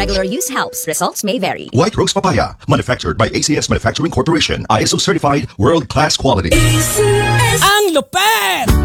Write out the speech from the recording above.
Regular use helps. Results may vary. White Rose Papaya, manufactured by ACS Manufacturing Corporation. ISO certified, world-class quality. Ang lupet!